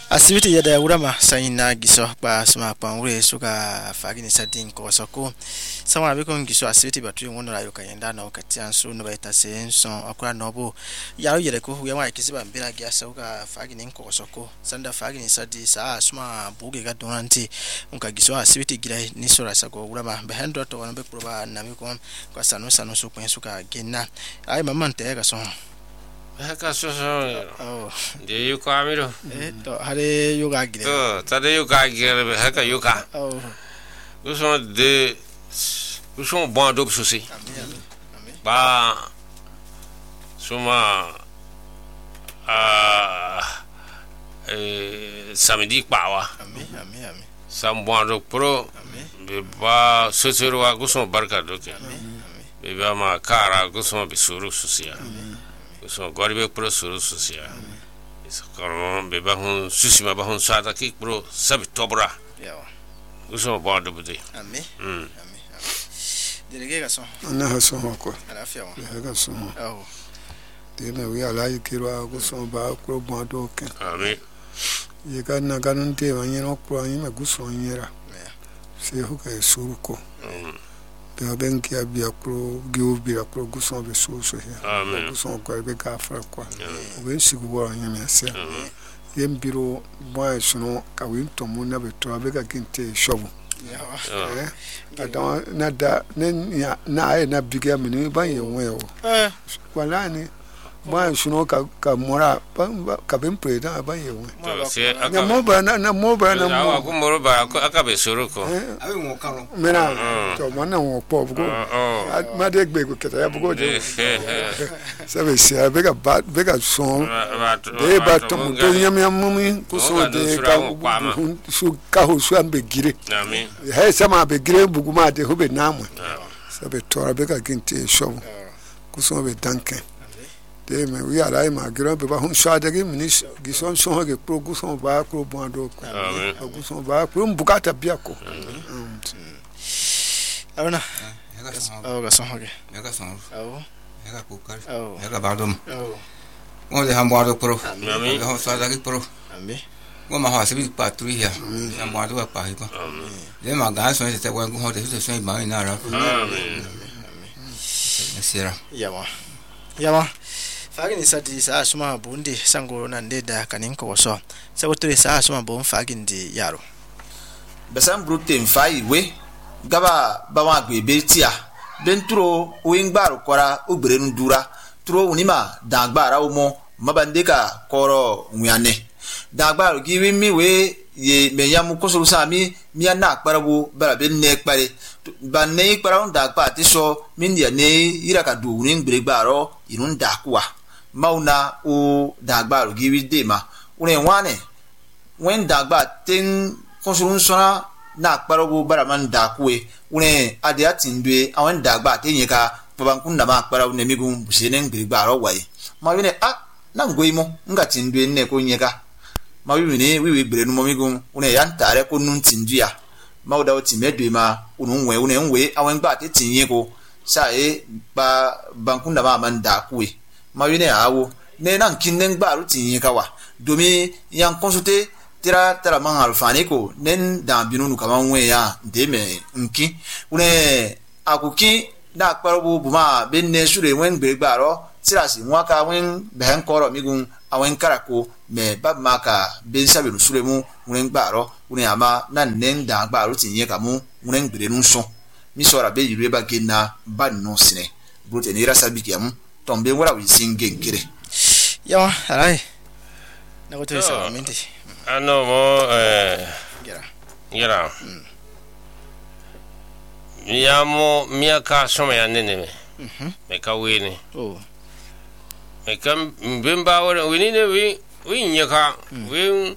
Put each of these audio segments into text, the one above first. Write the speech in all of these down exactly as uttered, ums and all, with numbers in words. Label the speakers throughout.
Speaker 1: Asibiti ya da urama sayina giso ba suma panure suka fagini sadin ko soko sama be kon giso asibiti batu ngono rayo kayenda na wakati anso no baita senso akura nobo yaro yere ko ya wa kisiba mbira gya sauka fagini ko soko sanda fagini sadi sa suma buge ga donanti unka giso asibiti gira ni sora sako urama be hando to wana be proba na mi ko kwa sanu sanu so kwen suka genna ay mamante ga so
Speaker 2: Haka so so. Oh. De yuka miro.
Speaker 1: Eh to hare yuka gire.
Speaker 2: Oh, tade yuka gire haka yuka. Oh. Guso de guso bon do susi. Amen. Ba suma ah eh samedi pawa.
Speaker 1: Amen, amen, amen.
Speaker 2: Sam bon do pro. Amen. Be ba sosero wa guso barka do ke. Amen. Be ba ma kara guso be suru susi. Amen. So goribe pro suru susia is koron be ba hun susima ba hun sata ki pro sab tobra ya uso bodo bude
Speaker 1: amen amen delege ga so
Speaker 3: na ha so ko
Speaker 1: alafia wa
Speaker 3: ha ga so
Speaker 1: oh
Speaker 3: de me wi ala yikiro ko so ba ko bodo ke
Speaker 2: amen
Speaker 3: ye ga na ga nun te wa nyino ko anyi me guso nyira se ho ka suru ko ben qui a bien pro gubira pro guson be so so here
Speaker 2: amen
Speaker 3: guson ko be ka fra kwa we sigu wa nyame ase yem biro boy suno ka we to mu na be to be ka kinte shobu eh ada na da na na ai na biga mini ban ye won e o eh wala ni boy suno ka ka mora ka ben pre da ban ye won na mo ba na na mo ba na
Speaker 2: mo ko moro ba aka be soro ko
Speaker 3: abi won kan lo mena to mo na won po bu ma de gbe ko keta ya bu go je ça veut dire be ka be ka son de ba to mo to nyam nyam mi ko so de ka su ka ho su ambe gire
Speaker 2: amen
Speaker 3: he sama be gire bu ma de ho be na mo ça be to be ka kinte show ko so be danke de me wi ala ma gira be ba hun sha de gi minis gi son son ge pro gu son ba ko bon do ko gu son ba ko mbukata bia ko
Speaker 1: Arona
Speaker 4: oh
Speaker 1: ga son hoge
Speaker 4: ga son
Speaker 1: oh
Speaker 4: ga ko kar
Speaker 1: oh
Speaker 4: ga ba dum
Speaker 1: oh
Speaker 4: mo de hambo do pro
Speaker 2: amen
Speaker 4: ho sa da gi pro
Speaker 1: amen
Speaker 4: mo ma ha se bi patrulla hambo do pa hi ko de ma ga so se te wa ho de so ba ina ra
Speaker 2: amen
Speaker 4: sira
Speaker 1: yawa yawa fagini sadi sa suma bundi sango na ndeda kanin ko so sabo tore sa suma bon fagin di yaro
Speaker 5: besam brute mfai we gaba bawa gbe betia bentro wingbaru kora ogbere ndura tro unima dagbara omo mabandeka koro nwuane dagbaru giwi mi we ye meyamu kosuru sami mi ana akparabu bara be ne kpare ba ne kpara on dagba ti so min dia ne iraka du ni ngbere gbaro irun dakwa mauna o dagbaru giwi dema une wane wen dagba ten kosuru sona na akparabu bara man dakwe une ade atindwe awon dagba tenye ka babankun na ma akparabu ne migun busene ngbere gbaro wai ma wine a na ngoimo ngati ndwe ne ko nyeka ma wi ni wi wi gbere no momigun une ya ntare ko nun tindua ma oda o timedwe ma unu nwe une nwe awon gba te tinye ko sa e ba bankun na ma man dakwe ma wi ne awo ne na nkinne gba ru tinye ka wa domi yan consulter tira tira man alfani ko nen da binunu kama nwe ya ndeme nki une akuki na akparobu buma benne sure wen gbere gbaro tirasi nwaka wen behen koro migun awen karako me bab maka ben sabe sure mu wen gbaro une ama na nen da gbaro tinye kamu wen gbere nso mi sora be yire ba gena ba no sine brote ni rasa bi kiam tombe wora wi singe nkire
Speaker 1: yawa alai na ko tore sa menti
Speaker 2: ano mo eh
Speaker 1: gira
Speaker 2: gira Miamo miaka soma ya nene me. Mhm. Me ka wini.
Speaker 1: Oh.
Speaker 2: Me kam bimba wora wini ne wi wi nyaka wi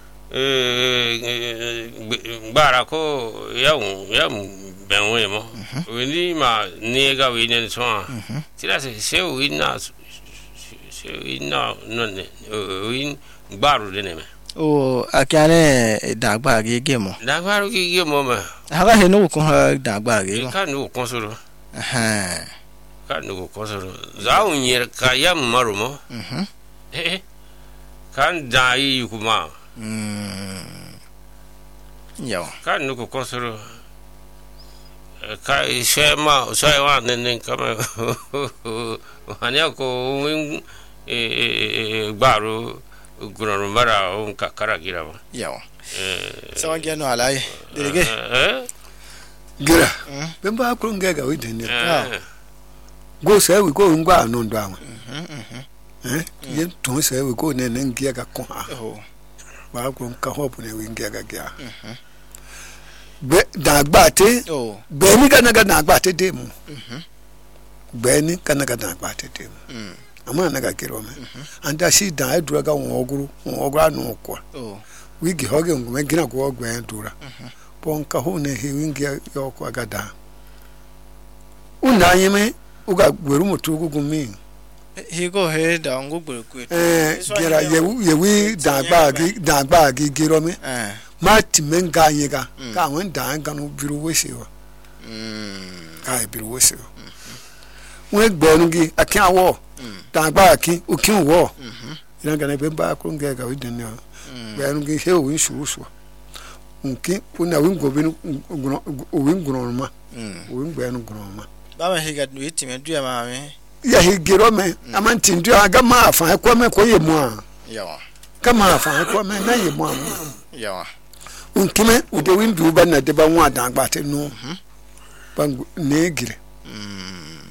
Speaker 2: eh bara ko ya ya ben we mo. Wini ma nega wini so. Tira se se wina se wina no ne win baru de ne me.
Speaker 1: Oh, akane dagba gege mo.
Speaker 2: Dagba gege mo ma.
Speaker 1: Haga he no ko dagba gege.
Speaker 2: Ka no ko soro.
Speaker 1: Aha.
Speaker 2: Ka no ko soro. Za unyer ka ya marumo.
Speaker 1: Mhm.
Speaker 2: Eh. Kan dai kuma.
Speaker 1: mm yawa
Speaker 2: ka nuku kosoro ka shema shema nene kama hanya ko win e gbaro guroro mara on ka karagira ba
Speaker 1: yawa sawa gano alai dirige
Speaker 2: eh
Speaker 3: gira bemba ko ngega widene go say we go ngwa no ndo awon eh ye to say we go ne ngia ga ko ha ba ko ka hope ne we ngia ga ga be dagba te be ni kana ga dagba te de mu be ni kana ga dagba te de mu ama na ga kiro me anda si dan edura ga won oguru won ogura no ko we gi hoge ngume gina ko ogwa edura pon ka ho ne he wingia yo ko ga da una yeme uga gweru mutu gugumi
Speaker 1: he go he da ngo gberu ku
Speaker 3: eh gira yewu yewi dagba gi dagba gi giro me
Speaker 1: eh
Speaker 3: mati menga yega ka won da ga no biru wesiwa mm ka biru wesiwa we gbonu gi akin awo dagba akin okin wo mhm ina ga na be ba ko nge ga widin ne gbenu gi he o nsu so nki una wingo binu wingo ma mm wingo enu groma
Speaker 1: ba ma he ga du itime du ya ma me
Speaker 3: ya he giro me amanti ndu aga ma afa ko me ko ye mu a
Speaker 1: yawa
Speaker 3: kama afa ko me na ye mu a
Speaker 1: yawa
Speaker 3: unkime ude windu ba na de ba nwa dan gba te no bangu ne gire
Speaker 1: mm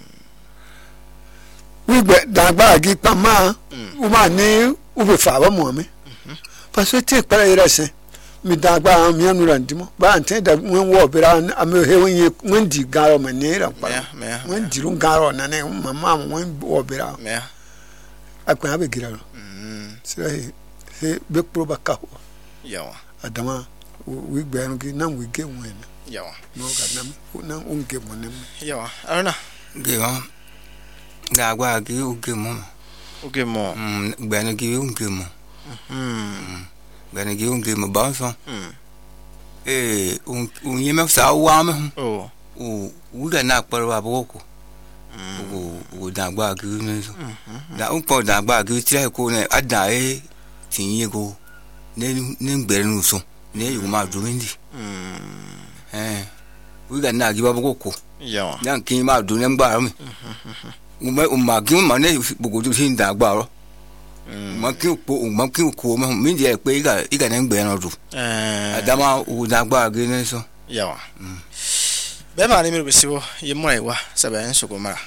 Speaker 3: wi gbe dan gba gi pa ma u ma ni u be fa ba mu me parce que te para ira se mi dagba mi anu randimo ba ante da wen wo bira am he wen ye wen di garo ma ne ra pa wen di ru garo na ne mama wen wo bira
Speaker 1: me
Speaker 3: akwa be gira mm se se be pro ba ka
Speaker 1: yawa
Speaker 3: adama wi gbe anu ki na wi ge wen
Speaker 1: yawa
Speaker 3: no ga na na unge mo ne
Speaker 1: yawa aruna
Speaker 4: ge wa dagba gi uge mo
Speaker 1: uge mo
Speaker 4: mm gbe anu gi uge mo
Speaker 1: mm
Speaker 4: gane gi unge mo ba so eh un un yeme sa wa me
Speaker 1: oh
Speaker 4: u u ga na paro ba boko u u da gba gi ne so da un po da gba gi tire ko ne ada e tin ye go ne ne gbere nu so ne yu ma do ndi eh u ga na gi ba boko
Speaker 1: yawa
Speaker 4: dan kin ma do ne ngba mi u ma u ma gi ma ne boko do sin da gba ro maki po maki ko ma mi je pe iga iga na ngbe na ru eh adama u na gba ge ne so
Speaker 1: yawa be ma ni mi be siwo ye mo ewa sabe nso ko mara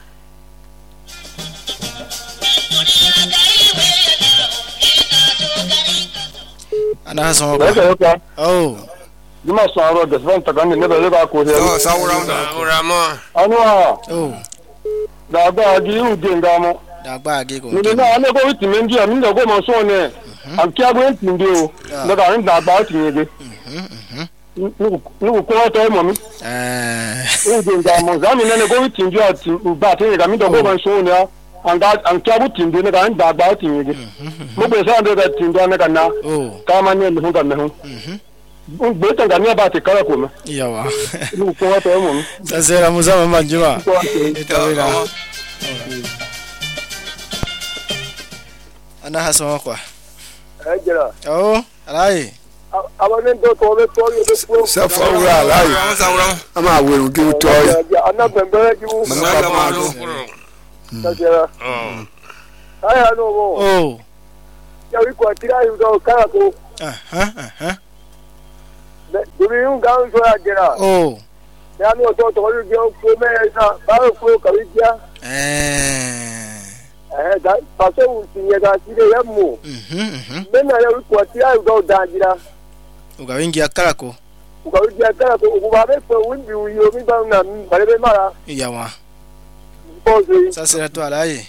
Speaker 1: ana so ko oh
Speaker 6: Dima saro da san ta kan ne da ga ko
Speaker 4: so sawra
Speaker 2: sawra mo
Speaker 6: anwa
Speaker 1: oh
Speaker 6: da ba gi u de ngamo
Speaker 1: dagba gi ko
Speaker 6: ni na ane ko witi mendi ami ndo go mo so ne am kia go enti o ndo ga rin dagba ti yege mhm mhm nu ko to mo mi
Speaker 1: eh
Speaker 6: u de ngamo za mi ne go witi ndu ati ba te ga mi ndo go mo so ne anga am kia bu ti ndo ne ga rin dagba ti yege mo be sa ndo ga ti ndo ne ga na
Speaker 1: oh
Speaker 6: ka ma ne lu ga me ho
Speaker 1: mhm
Speaker 6: un be ta ga ne ba ti kala ko me
Speaker 1: yawa
Speaker 6: nu ko to mo mi
Speaker 1: sasera muzama manjuma itawira ana hasoma kwa
Speaker 6: ejira
Speaker 1: oh alai
Speaker 6: abane ndo to be to yo be
Speaker 3: sa fawra lai
Speaker 4: sawra
Speaker 3: ama weru gi to ya
Speaker 6: ana bembe ji u
Speaker 4: manga ma do
Speaker 6: ejira
Speaker 2: oh
Speaker 6: aya no bo
Speaker 1: oh
Speaker 6: ya wi ko tira yu do kala ko
Speaker 1: aha aha
Speaker 6: duri un ga so ejira
Speaker 1: oh
Speaker 6: ya no to to yu jo ko me sa ba ko ka wi ja
Speaker 1: eh
Speaker 6: eh da pa se u ti ye ga ti le ya mu
Speaker 1: mhm mhm
Speaker 6: me na ya wi ko tira yu do da jira
Speaker 1: uga wingi akara ko
Speaker 6: u ka wi ja kala ko u ba be ko wi bi u yo mi ba na ba le mara
Speaker 1: yawa
Speaker 6: ko se
Speaker 1: sasera to alai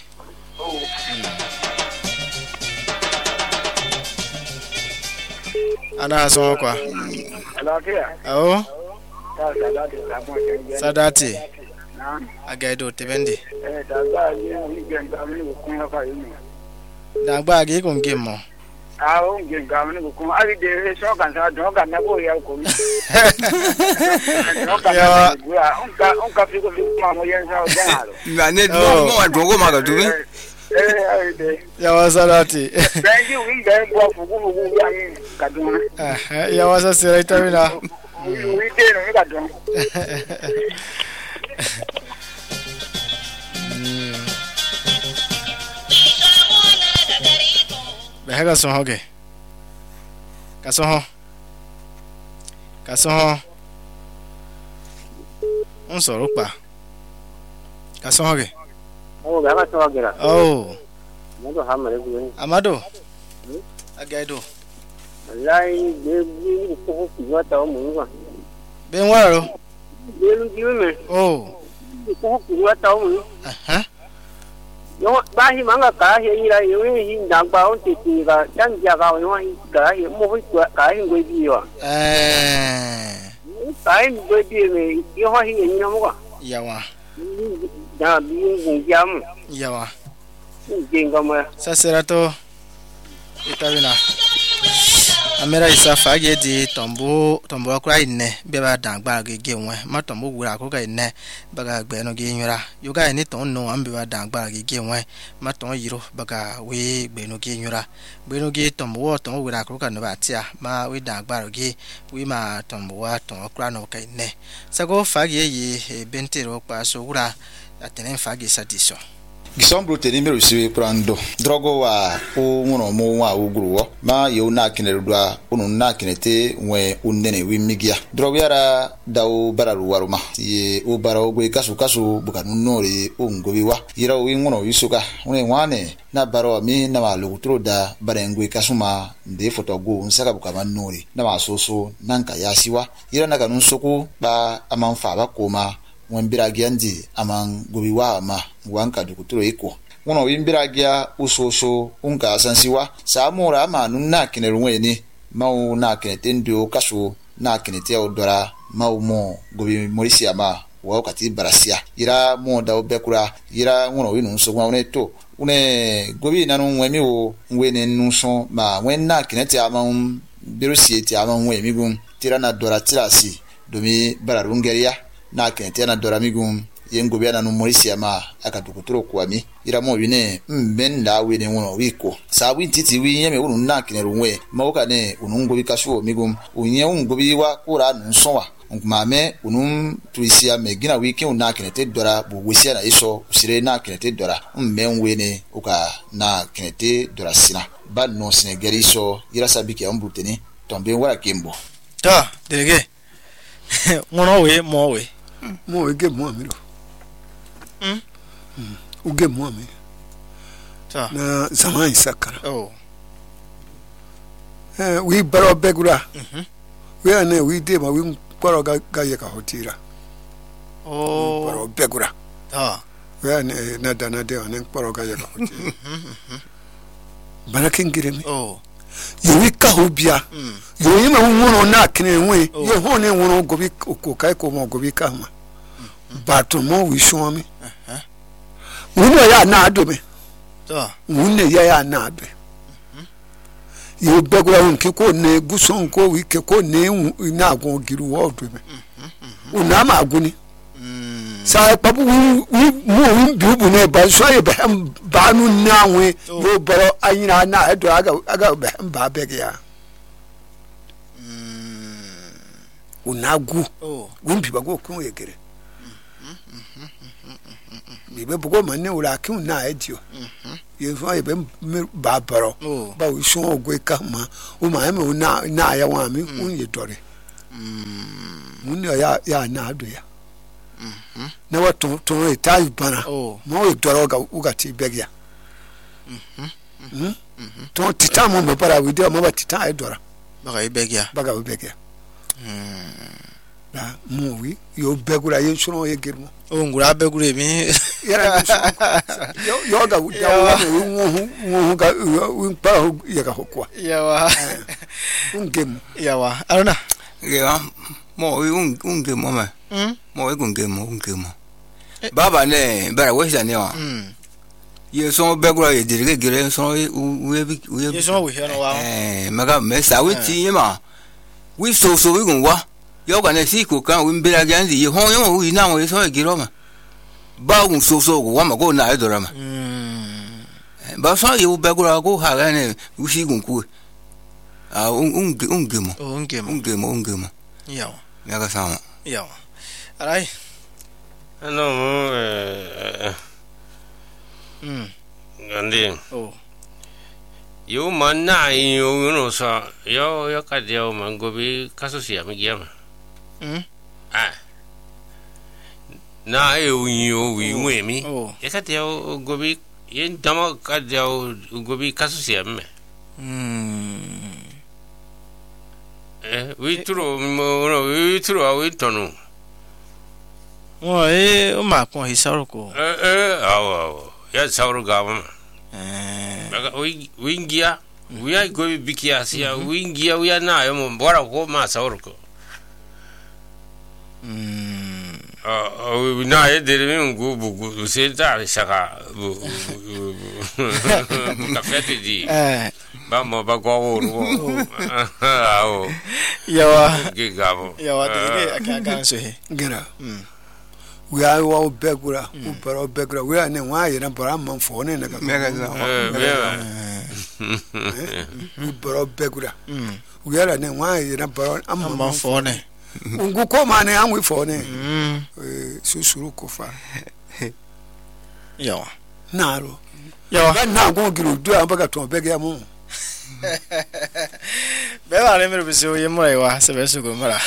Speaker 1: ana hasoma kwa
Speaker 6: ala ke
Speaker 1: oh
Speaker 6: ta da da da mo je
Speaker 1: sadati
Speaker 6: na
Speaker 1: agaido tebendi
Speaker 6: eh da ba ni u ge ga mi ko kun fa yi
Speaker 1: dagba gi ko ngemo
Speaker 6: ah o ge ga mi ko kun ari de so kan sa do ga na ko ya ko mi
Speaker 1: ya
Speaker 6: un ka un ka fi ko fi ma mo yen sa o ja lo
Speaker 4: na ne do mo wa do go ma ga do mi
Speaker 1: Ya wasa lati.
Speaker 7: Benji wi ga bo fugu fugu ya ni Kaduna.
Speaker 1: Eh ya wasa sira itamina.
Speaker 7: Wi de no Kaduna.
Speaker 1: Behega son hoge. Kason. Kason. On sọ̀rọ̀ pa. Kason hoge.
Speaker 7: Oh, ga ka to gira.
Speaker 1: Oh.
Speaker 7: Mo ha mare ku.
Speaker 1: Amado. Agaido.
Speaker 7: Wallahi de ni ko ko wa ta mu wa.
Speaker 1: Ben waro.
Speaker 7: De lu ji me.
Speaker 1: Oh.
Speaker 7: Ko ko wa ta mu.
Speaker 1: Aha.
Speaker 7: Yo ba hi manga ka hi ira yo hi ndang ba on ti ti ga chan ja ga yo hi ga hi mo hi ka hi ngoi bi wa.
Speaker 1: Eh.
Speaker 7: Ka hi ngoi bi me yo hi ni no mo.
Speaker 1: Yawa.
Speaker 7: Da bi ngun jam.
Speaker 1: Yawa.
Speaker 7: Jinga mo.
Speaker 1: Sasera to itabina. Amera isa fage di tombo tombo akura inne beba dangba gege won ma tombo wura ko ga inne baga gbe no ge nyura yoga ni ton no am beba dangba gege won ma ton yiro baga we gbe no ge nyura gbe no ge tombo ton wura ko ga no batia ma we dangba ge we ma tombo wa ton akura no ka inne sago fage yi bentero pa so wura atenen fage sadiso
Speaker 5: Gisombro teni meru siwe prando drogo wa o ngono mo wa ugruwo ma yo na kinerudwa unu na kinete we unene wi migia drogo yara dawo bararu waruma ye o barawo gwe kasu kasu bukanu nore o ngobi wa yira wi ngono yisuka une wane na barawa mi na ma lugutro da barengwe kasuma nde fotogo nsaka bukama nore na ma soso nanka yasiwa yira na kanun soko ba amanfa ba koma Wambira giandi amang gobiwa ma wanka dukuturo iko wono wimbira gia usoso unka sansiwa samura ma nunna kinerunwe ni mau na kinetendo kaso na kinete odora mau mo gobi morisi ama wakati barasia ira mo da obekura ira wono winu so wone to une gobi nanu wemi o wene nunso ma wenna kinete ama birusi ti ama wemi gun tirana dora tirasi domi bararungeria na kente na doramigum yengo na no morisi ama akadukuturo kwami ira mo wine mben da we ne wono wiko sa wi titi wi yeme wonu na kinerunwe mawuka ne unungo bikasho migum unye ungo biwa kura nsonwa nkmame unum tuisia megina wiki una kinete dora bu wisia na iso usire na kinete dora mben we ne uka na kinete dora sina bad no sinegeri so ira sabiki ambuteni tombe wara kimbo
Speaker 1: ta delege wono we mo we
Speaker 3: mo ege mo mi ro mm uge mo mi
Speaker 1: ta
Speaker 3: na zaman sakara
Speaker 1: oh
Speaker 3: eh we baro begura
Speaker 1: mhm
Speaker 3: we ane we de ma we baro ga ga ye ka hotira
Speaker 1: oh
Speaker 3: baro begura
Speaker 1: ta
Speaker 3: we ane na dana de ane baro ga ye ka hotira barakin giremi
Speaker 1: oh
Speaker 3: yewi ka hobia yo yima wono na kene we ye ho ne wono gobi ko kai ko mo gobi ka ma bato mo wi so mi
Speaker 1: eh
Speaker 3: wono ya na ado me
Speaker 1: to
Speaker 3: wono ya ya na ado yo begura won ki ko ne guson ko wi ke ko ne na agun giru wo do me una ma aguni sa papu wi mu bi bu ne ba so ye ba ba nu na we yo boro anyina na edo aga aga ba beg ya unagu
Speaker 1: oh
Speaker 3: gumbi bago kun yegere bi be bugo manne ura kun na edio ye so ye be ba boro ba wi so ogwe ka ma o ma me na na ya wa mi un ye dore mun ya ya na ado ya mhm na wa to to e tai bana mo e doro ga uga ti beg ya mhm mhm to tita mo me para wi de mo ba tita e dora
Speaker 1: baga beg ya
Speaker 3: baga beg ya na muwi yo begura yen shono ye germo
Speaker 1: o ngura begure mi
Speaker 3: yara yo yo ga ya wo wo ga wo pa ye ga hokwa
Speaker 1: yawa
Speaker 3: ungem
Speaker 1: yawa aruna
Speaker 4: ya mo un ungem mo ma mo ungem mo ungem baba ne bara we sa ne wa ye so begura ye dirige gere so we we
Speaker 1: ye so we no wa
Speaker 4: eh maga me sa we ti ma we so so we gun wa yo ga ne si ko kan we mbira ganzi ye ho yo we na we so giro ma ba un so so wa ma go na edora ma ba so ye be gura go ha ga ne ushi gunku ah un un un gemo
Speaker 1: un gemo
Speaker 4: un gemo un gemo
Speaker 1: yawa
Speaker 4: ya ga sama
Speaker 1: yawa alai
Speaker 2: no eh
Speaker 1: mm
Speaker 2: ande
Speaker 1: oh
Speaker 2: yo manna yo no so yo yo ka dio mango bi kaso sia mi giama
Speaker 1: mm
Speaker 2: ah na e yo wi we mi
Speaker 1: oh
Speaker 2: e ka dio gobi yen dama ka dio gobi kaso sia me
Speaker 1: mm
Speaker 2: eh wi tro mo no wi tro a wi tonu
Speaker 1: oh eh o ma kon hisaro ko
Speaker 2: eh eh awo ya sauro ga ma
Speaker 1: eh
Speaker 2: Baga wingia wiya go bikia sia wingia wiya na yo mo bora ko ma saurko
Speaker 1: mm
Speaker 2: ah na ye de me ngo bugu se ta saka bu ka fete di
Speaker 1: eh
Speaker 2: ba mo ba go wo ah
Speaker 1: yawa
Speaker 2: ge gabo
Speaker 1: yawa de ge aka so he
Speaker 3: Gera.
Speaker 1: mm
Speaker 3: We are all begura, who pero begura. We are in why you know, but I'm on phone and
Speaker 4: mega sama
Speaker 3: we pero begura.
Speaker 1: mm
Speaker 3: We are in why you know, but I'm
Speaker 1: am
Speaker 3: on
Speaker 1: for ne
Speaker 3: Ungu koma ne am we phone.
Speaker 1: mm
Speaker 3: Susuru kofa.
Speaker 1: yawa
Speaker 3: Naro.
Speaker 1: yawa
Speaker 3: Ba na go giru do am baga to bega mu.
Speaker 1: be ba le mere biso ye mo wa se be su go mara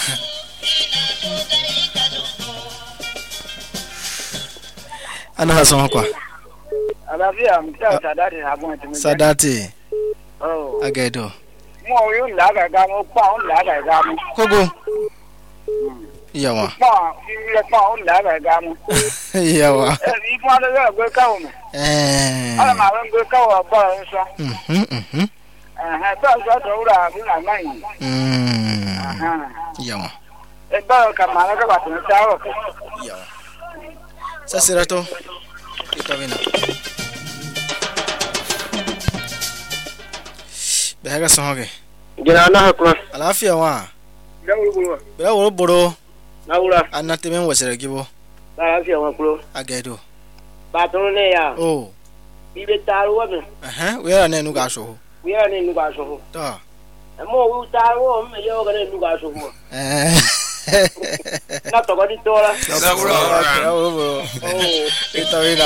Speaker 1: ana haso kwa
Speaker 7: Alafia mta sadati habon tumi.
Speaker 1: sadati
Speaker 7: Oh.
Speaker 1: agedo
Speaker 7: Mo yo la ga ga mo pa on la ga ga mo.
Speaker 1: kogo yawa
Speaker 7: Pa, ile pa on la ga ga mo.
Speaker 1: yawa
Speaker 7: Eh, ni pa le ga go ka o mo.
Speaker 1: eh
Speaker 7: Ala ma wen go ka o ba so.
Speaker 1: mhm mhm
Speaker 7: Eh, ha ba so do ra bi na mai.
Speaker 1: mm
Speaker 7: Aha.
Speaker 1: yawa
Speaker 7: E ba ka ma la ga ba tun ta o.
Speaker 1: yawa sasa rato itawina Behaga songe
Speaker 7: Gina na hakwa.
Speaker 1: alafia wa
Speaker 7: Da wuro wuro.
Speaker 1: bera woro boro
Speaker 7: Na wura.
Speaker 1: anate men wasere gibo
Speaker 7: Alafia wa kuro.
Speaker 1: agedo
Speaker 7: Ba tun ne ya.
Speaker 1: oh
Speaker 7: Bi be taru wa be.
Speaker 1: eh we ara ne nu ga so
Speaker 7: Wi ya ne nu ga so.
Speaker 1: to
Speaker 7: Mo wu taru o me yo ga ne nu ga so.
Speaker 1: eh
Speaker 7: Na to ga di to la.
Speaker 2: sauro
Speaker 1: bera woro boro
Speaker 7: Oh.
Speaker 1: itawina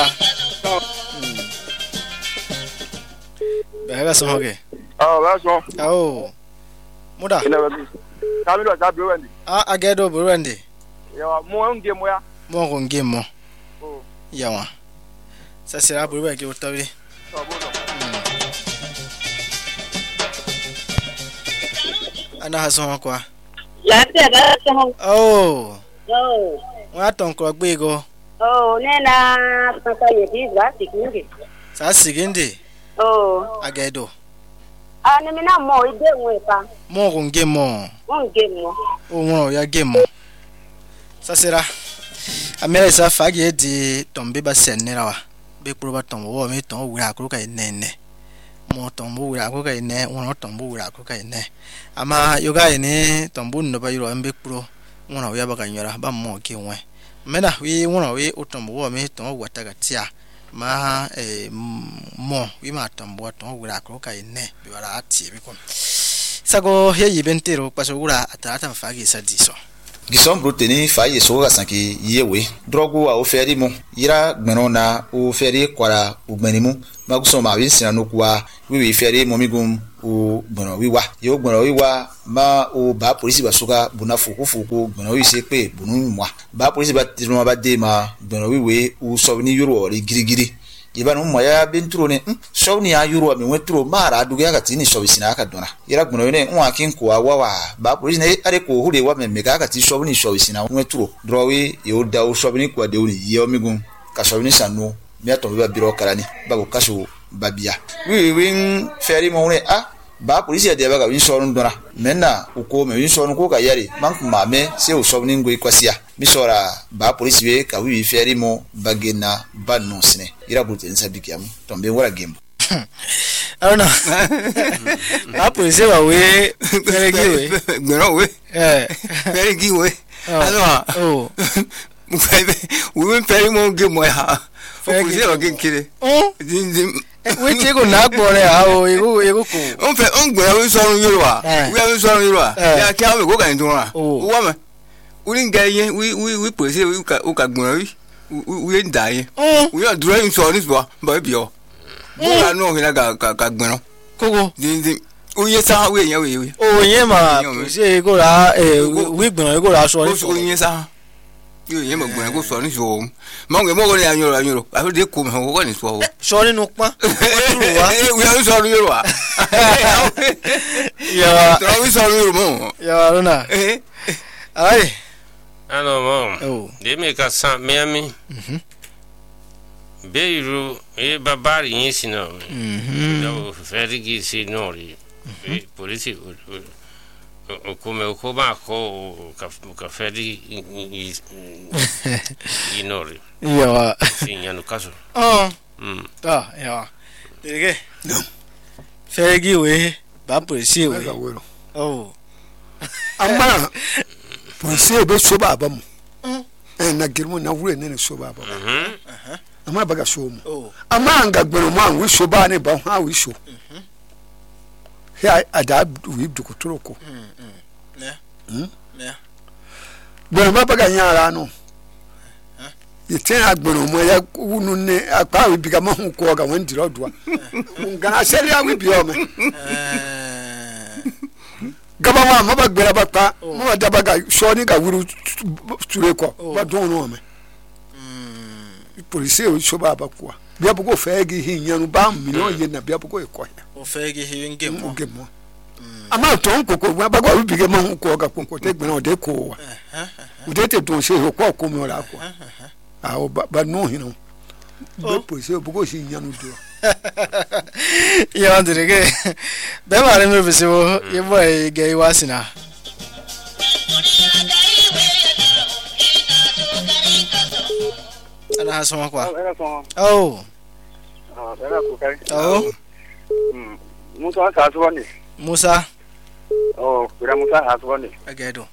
Speaker 1: Behaga songe
Speaker 6: Ah, ba so.
Speaker 1: oh muda
Speaker 6: Ina ba. Kami do ta biyo ndi.
Speaker 1: a agedo boro ande
Speaker 6: Ya mo nge mo ya.
Speaker 1: mo ko ngemo
Speaker 6: Oh.
Speaker 1: yawa sasa ra boro ba ke utawire
Speaker 6: So bo so.
Speaker 1: ana haso kwa
Speaker 8: Lafiya ga sun
Speaker 1: oh
Speaker 8: oh
Speaker 1: wa ton ko gbego
Speaker 8: oh ne na papa ye bi za ti kinge
Speaker 1: sa siginde
Speaker 8: oh
Speaker 1: agedo
Speaker 8: ani mi na mo ide won pa
Speaker 1: mo ko ngemo
Speaker 8: won ge mo
Speaker 1: o won ya gemo sasira amere sa fagi di tombe ba senera wa be pro ba tombo wo mi ton wura akuru ka inene mo tombo wura akuru ka ine won tombo wura akuru ka ine ama yoga ine tombo no ba yiro mbe pro won ya ba ka nyora ba mo ke won mena wi won wi o tombo wo mi ton wata ga tia ma eh mo wi ma tombo ton wura akuru ka ine bi wala ati bi ko sago ye yibentero paso wura atata fagi sa diso
Speaker 5: Gison bruteni fa ye so ga sanki yewe drogu a oferi mu ira gbeno na o feri kwara ugbenimu maguso ma wi sina nokwa wi wi feri momigum o gbeno wiwa yo gbeno wiwa ma o ba polisi ba suka buna fuku fuku gbeno wi se pe bunu mwa ba polisi ba tiro ba de ma gbeno wiwe o so ni yoro ri girigiri ibanu moya bentro ne so ni ayuro mi wetro mara aduga ya katini so bisina aka dona ira gbuno ne nwa kin ko awawa ba polisi ne are ko hure wa me mega kati so ni so bisina wetro drowi yo da o so ni kwa de oni ye omigun ka so ni sanu mi ato ba biro karani ba ko kaso babia wi wi feri mo ne ah ba polisi de ba ga win so ndona menna uko me win so ko ka yari man ma me se o so ni ngoi kwasia bisora ba polisi we ka wi feri mo bagena banu sine ira bulten sabiki am tombe wora gembo
Speaker 1: arona ba polisi wa we fere giwe
Speaker 4: gbero we
Speaker 1: eh
Speaker 4: fere giwe ano
Speaker 1: oh
Speaker 4: we we fere mo ge mo ya
Speaker 1: Fere
Speaker 4: polisi wa ge kire
Speaker 1: oh
Speaker 4: din din
Speaker 1: we ti go na gbo re ha o ego ego ko
Speaker 4: on fe on gbe we so run Yorùbá we we so run Yorùbá ya ki awe go kan tun ra o wa me uri nga yin we we we pese we ka o ka gbon ri we nda yin we yo duro yin so ni so ba bi o mo la no hin ga ka gbon
Speaker 1: koko
Speaker 4: din din o ye sa we yen we we
Speaker 1: o yen ma se go ra eh we gbon go ra so ni so
Speaker 4: o yen sa yo yen mo gbon go so ni so mo nge mo go ni anyo ra anyo a de ko mo go ni so
Speaker 1: so ni nu pon o turu wa
Speaker 4: we yo so ni Yorùbá
Speaker 1: ya
Speaker 4: to we so ni Yorùbá
Speaker 1: ya rona eh ai
Speaker 2: ano mo de me ka san miami mhm beiru e babari yin sino mhm do ferigi sinori e polisi o come o come ko ka ferigi inori
Speaker 1: ya
Speaker 2: sinya no caso
Speaker 1: oh
Speaker 2: mm
Speaker 1: ta ya de ferigi we ba polisi we oh
Speaker 3: amma polisi be so ba ba mu eh na girmu na wure ne so ba ba mhm amma baga so mu amma anga gbero mu an wi so ba ne ba ha wi so mhm ya ada wi du kuturoko mhm ne mhm ne gbero ma baga nyara no yete agbero mu ya wunu ne akwa wi biga ma hu ko ga wan diro doa ngana seri awi bi o me gaba wa ma ba gbera ba pa mo ba da ba ga so ni ga wuru ture ko ba don no me mm police o so ba ba ko bia bu ko fe gi hin yan ba million ye na bia bu ko e ko
Speaker 1: o fe gi hin ngemo
Speaker 3: ngemo ama to nko ko ba ga bi ge ma ko ga ko ko te gbera o de ko wa o de te don se ko ko mi ora ko a o ba no hin no be police bu ko si yan do
Speaker 1: ya andre ke be mare me bisi wo ye boy ge wasina ana hasoma kwa oh
Speaker 6: ah era ko kai
Speaker 1: oh
Speaker 6: mm musa ka so ni
Speaker 1: musa
Speaker 6: oh kura musa ha so ni
Speaker 1: agedo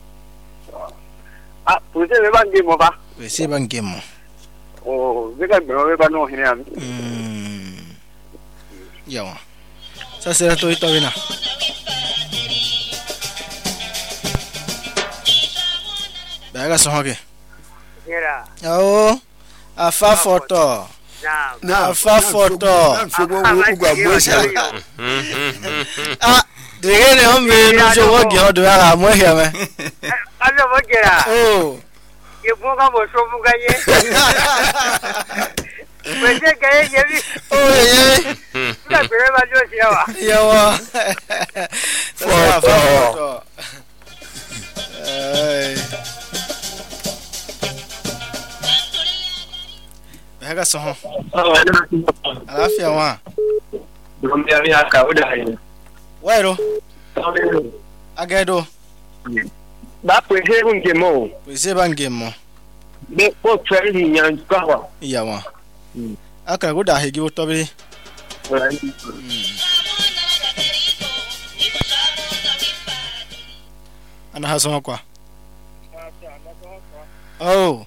Speaker 6: ah puse me ban ge mo ba
Speaker 1: we se ban ge mo
Speaker 6: oh we ka bro we ba no hin ya
Speaker 1: mm yawa sasa era todo tabina baga sohoge
Speaker 7: era
Speaker 1: oh afa foto
Speaker 3: na
Speaker 1: afa foto
Speaker 3: ugwa bosa
Speaker 1: ah degene hombe no so wogi hodo ara mo hia me
Speaker 7: ano mo gera
Speaker 1: oh
Speaker 7: ye bunga mo so bunga ye Wese gaye yebi.
Speaker 1: Oh ye.
Speaker 7: La bere ba jo si yawa.
Speaker 1: Yawa. Foto. Ai. Haga soho. Alafia wa.
Speaker 6: Bromia mi aka oda hayi.
Speaker 1: Wairo. Agedo.
Speaker 6: Ba pese bunge mo.
Speaker 1: Pese bange mo.
Speaker 6: Be ko twelve yan kwawa.
Speaker 1: Yawa. Aka go da hegi otobe. Ana haso kwa. Oh.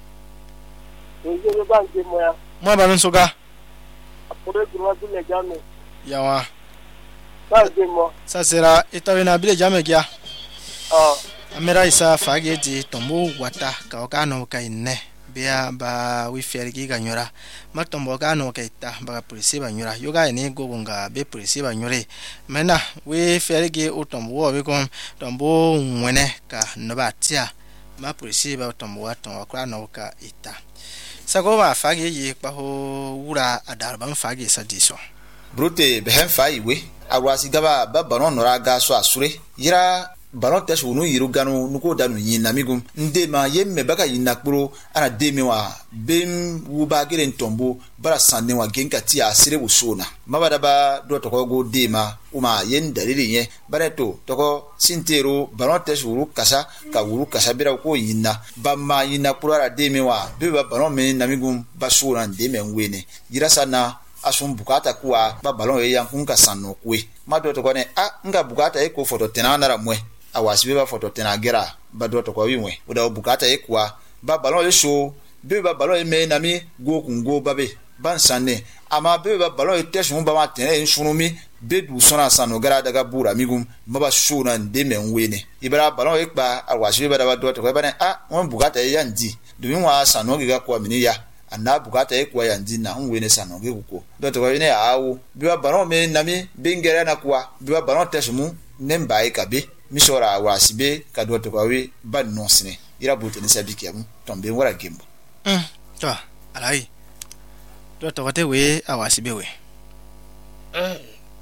Speaker 6: Nje bange mo ya.
Speaker 1: Mo ba nsoga.
Speaker 6: Apore gwa dule jame.
Speaker 1: Yawa.
Speaker 6: Bange mo.
Speaker 1: Sasera itawe na bile jame gya.
Speaker 6: Ah.
Speaker 1: Amera isa fage di tombo wata ka okano ka inne. Bia ba wi fergi ganyora matombo gano kaita ba polisi banyora yoga ni gogonga be polisi banyore mena wi fergi utombo wo be kom tombo nwene ka no batia ma polisi ba tombo waton akra no ka ita sago ba fagi yi pa ho wura adar ban fagi sadiso
Speaker 5: brote behen fa iwe awasi gaba ba banon nora ga so asure yira baron tes wonu yiru ganu nuko danu yinna migum nde ma yemme baka yinna kporo ana deme wa bem wuba gere ntombo bara sanne wa genka ti asire wusona mabada ba do to go dema uma yen dalili ye bareto to ko sintero baron tes wuru kasa ka wuru kasa bira ko yinna ba ma yinna kporo ara deme wa be ba baron me namigum basura ndeme nwene yira sana asun bukata kuwa ba balon ye yankun ka sanno kwe ma do to ko ne a nga bukata e ko foto tenana ra mwe awasi ba foto tena gera ba do to ko wiwe oda bukata e kwa ba balon e show be ba balon e me na mi go kungo babe ban sanne ama be ba balo itesu ba ma tene sunumi be du sona sano gara daga bura migum maba shona ndeme nwene ibara balo ekpa alwashi be da do to ba ne ah won bugata yanji dumi wa sano giga kwa mini ya ana bugata ekwa yanji na nwene sano ge kuko do to ne awu bi ba balo me nami bingere na kwa bi ba balo tesu mu nemba ikabe misora wasibe kadwa to kwawe ban nonsine ira bote ne sabiki amu tombe wara gembo
Speaker 1: mm to alai do to wate we awasibe we
Speaker 2: eh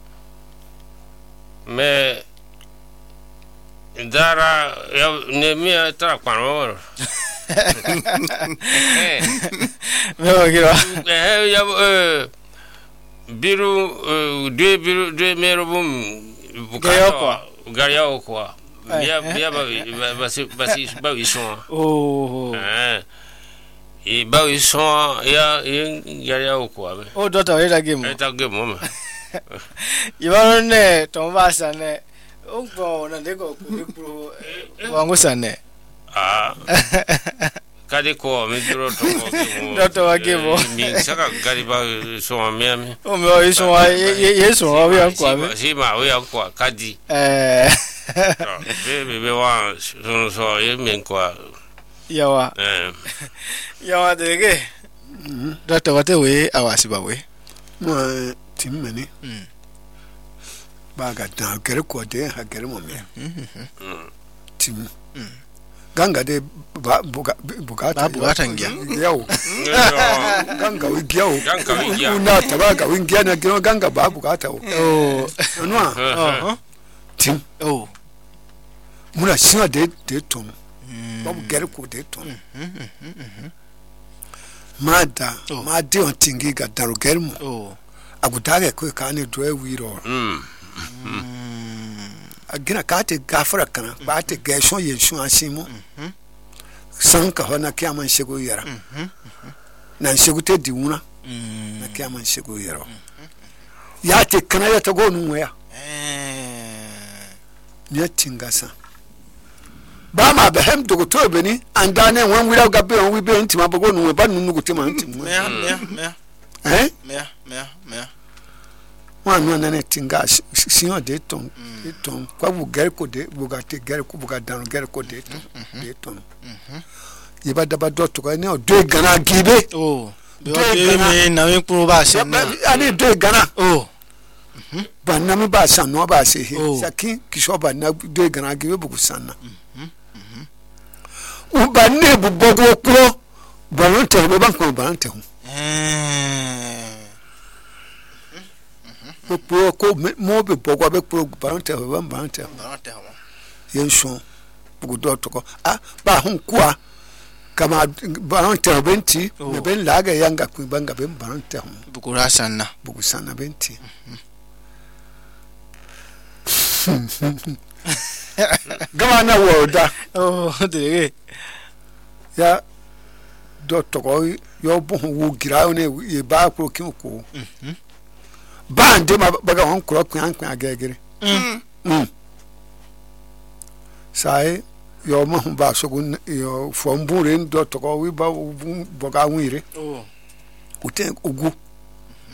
Speaker 2: me dara ya ne mi tra kwano eh
Speaker 1: me o kira
Speaker 2: eh ya eh biru de biru de merobum bukato garia okwa bia bia ba basi basi ba ison
Speaker 1: oh
Speaker 2: eh e ba ison ya garia okwa be
Speaker 1: o do to we da game
Speaker 2: e ta game mo
Speaker 1: ibaro ne to ba sane o gbo na de go ku pro wangu sane
Speaker 2: ah kadi ko mi duro to ko
Speaker 1: do to wa game
Speaker 2: mi saka gari ba so mi mi
Speaker 1: o me o ison wa ye so wa we akwa be
Speaker 2: si ma we akwa kadi
Speaker 1: eh
Speaker 2: be be be wa so so ye mi kwa
Speaker 1: yawa
Speaker 2: eh
Speaker 1: yawa de ge do to wate we awasiba we
Speaker 3: mo timmeni mm baga da gere ko de ha gere mo me tim ganga de ba buga bugata
Speaker 1: bugata ngia
Speaker 3: yau ganga wi giao
Speaker 2: ganga wi giao
Speaker 3: una tabaga wi ngia na gino ganga ba bugata o
Speaker 1: oh
Speaker 3: anwa
Speaker 1: oh
Speaker 3: tim
Speaker 1: oh
Speaker 3: muna sima de de ton ba gere ko de ton mada ma de on tingi ga daru germo
Speaker 1: oh
Speaker 3: agutage ko kane dwe wiro
Speaker 2: mm
Speaker 3: agina kate gafara kana ba te gaishon yeshun asimo sanka hona kiaman shego yara nan shego te diuna na kiaman shego yara ya te kana ya to gonu ya
Speaker 1: eh
Speaker 3: ne tingasa ba ma behem to to beni andane wan wira gabe on wi be ntima bogonu ba nunu ko tema ntimu
Speaker 1: me me me
Speaker 3: eh
Speaker 1: me me me
Speaker 3: wan no nane tinga sinyo de ton de ton kwa bu gere ko de bu ga te gere ko bu ga dan gere ko de ton de ton yiba daba dot ko ne o de gana gibe
Speaker 1: oh be o de me na mi pro ba se na
Speaker 3: ani de gana
Speaker 1: oh
Speaker 3: ba na mi ba san no ba se he sakin kisho ba na de gana gibe bu sanna u ba ne bu bogo pro ba no te be ban ko ba nte hu
Speaker 1: eh
Speaker 3: pro ko mo be bogo be pro ba nte be ban ba nte
Speaker 1: ba nte ho
Speaker 3: yenso bu do to ko ah ba hun kwa kama ba nte benti ne ben laga yanga ku banga ben ba nte ho
Speaker 1: bu ko rasanna
Speaker 3: bu ko sanna benti gama na woda
Speaker 1: oh de
Speaker 3: ya do to ko yo bu wu gira ne e ba ko kin ko mhm ba nde ma baga hon kro kwan kwan agegere mm mm sai yo mo ba so gun yo fo mbure ndo to ko wi ba bu ga wire
Speaker 1: oh
Speaker 3: uten ugu